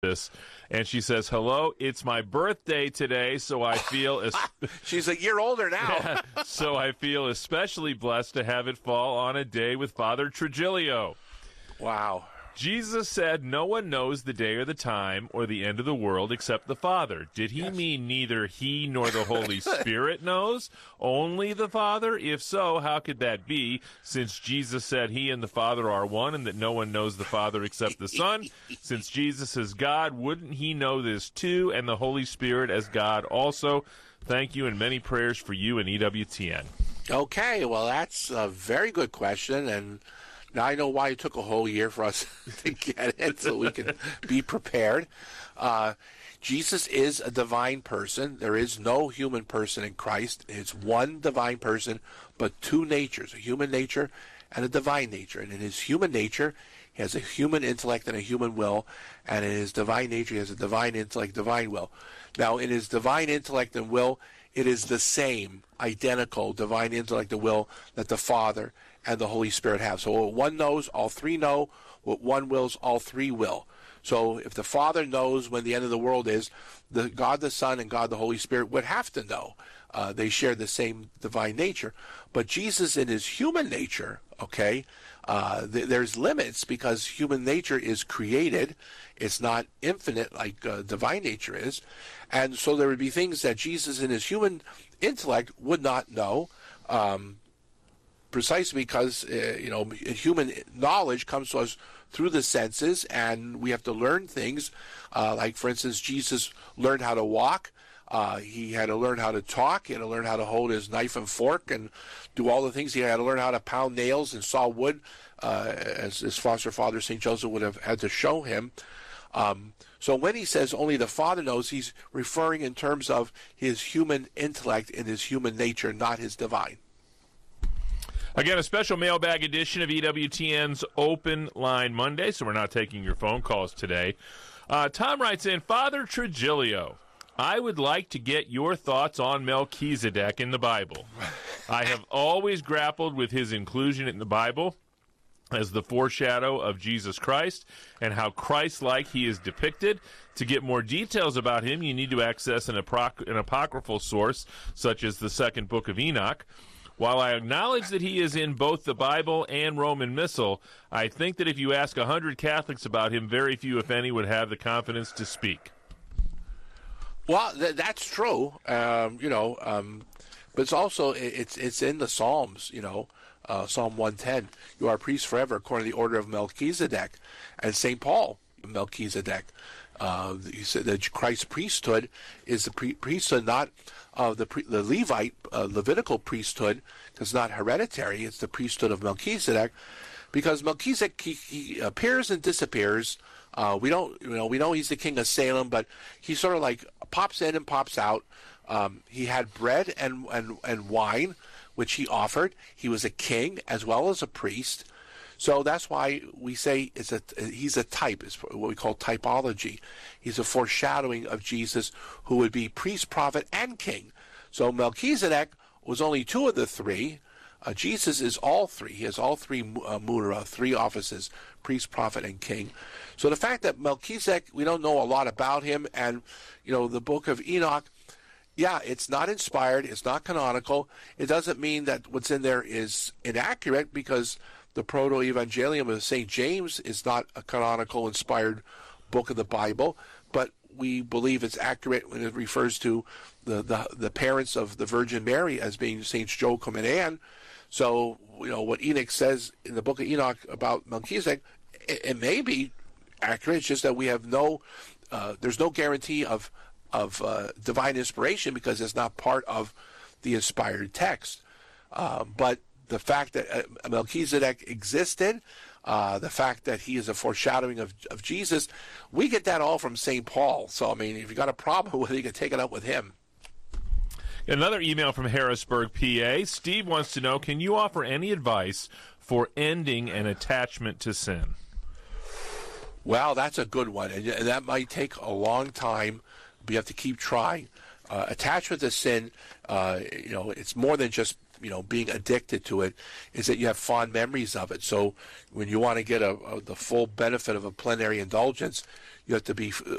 this, and she says, "Hello, it's my birthday today, so I feel she's a year older now. so I feel especially blessed to have it fall on a day with Father Trigilio." Wow. Jesus said, "No one knows the day or the time or the end of the world except the Father." Did he mean neither he nor the Holy Spirit knows? Only the Father? If so, how could that be, since Jesus said he and the Father are one and that no one knows the Father except the Son? Since Jesus is God, wouldn't he know this too, and the Holy Spirit as God also? Thank you, and many prayers for you and EWTN. Okay, well, that's a very good question, and now I know why it took a whole year for us to get it, so we can be prepared. Jesus is a divine person. There is no human person in Christ. It's one divine person, but two natures, a human nature and a divine nature. And in his human nature, he has a human intellect and a human will, and in his divine nature, he has a divine intellect, divine will. Now, in his divine intellect and will, it is the same, identical divine intellect and will that the Father and the Holy Spirit have. So what one knows, all three know. What one wills, all three will. So if the Father knows when the end of the world is, the God the Son and God the Holy Spirit would have to know. They share the same divine nature. But Jesus in his human nature, okay, there's limits because human nature is created. It's not infinite like divine nature is. And so there would be things that Jesus in his human intellect would not know, precisely because, human knowledge comes to us through the senses, and we have to learn things. Like, for instance, Jesus learned how to walk. He had to learn how to talk. He had to learn how to hold his knife and fork and do all the things. He had to learn how to pound nails and saw wood, as his foster father, St. Joseph, would have had to show him. So when he says only the Father knows, he's referring in terms of his human intellect and his human nature, not his divine. Again, a special mailbag edition of EWTN's Open Line Monday, so we're not taking your phone calls today. Tom writes in, Father Trigilio, I would like to get your thoughts on Melchizedek in the Bible. I have always grappled with his inclusion in the Bible as the foreshadow of Jesus Christ and how Christ-like he is depicted. To get more details about him, you need to access an apocryphal source, such as the second book of Enoch. While I acknowledge that he is in both the Bible and Roman Missal, I think that if you ask 100 Catholics about him, very few, if any, would have the confidence to speak. Well, that's true, but it's also it's in the Psalms, Psalm 110. You are a priest forever, according to the order of Melchizedek, and St. Paul, Melchizedek. He said that Christ's priesthood is the priesthood not of the Levite, Levitical priesthood, because it's not hereditary. It's the priesthood of Melchizedek, because Melchizedek he appears and disappears. We know he's the king of Salem, but he sort of like pops in and pops out. He had bread and wine, which he offered. He was a king as well as a priest. So that's why we say he's a type. It's what we call typology. He's a foreshadowing of Jesus, who would be priest, prophet, and king. So Melchizedek was only two of the three. Jesus is all three. He has all three mura, three offices, priest, prophet, and king. So the fact that Melchizedek, we don't know a lot about him, and the book of Enoch, yeah, it's not inspired, it's not canonical. It doesn't mean that what's in there is inaccurate, because the Proto-Evangelium of St. James is not a canonical, inspired book of the Bible, but we believe it's accurate when it refers to the parents of the Virgin Mary as being Saints Joachim and Anne. So, what Enoch says in the book of Enoch about Melchizedek, it may be accurate. It's just that we have there's no guarantee of divine inspiration, because it's not part of the inspired text. But the fact that Melchizedek existed, the fact that he is a foreshadowing of Jesus, we get that all from St. Paul. So, if you got a problem with it, you can take it up with him. Another email from Harrisburg, PA. Steve wants to know, can you offer any advice for ending an attachment to sin? Well, that's a good one, and that might take a long time, but you have to keep trying. Attachment to sin, it's more than just being addicted to it, is that you have fond memories of it. So when you want to get the full benefit of a plenary indulgence, You have to be